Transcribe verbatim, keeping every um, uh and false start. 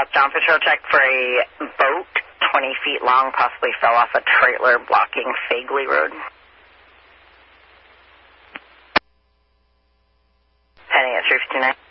Uh, John Patrol check for a boat twenty feet long, possibly fell off a trailer blocking Fagley Road. Heading at three fifty-nine.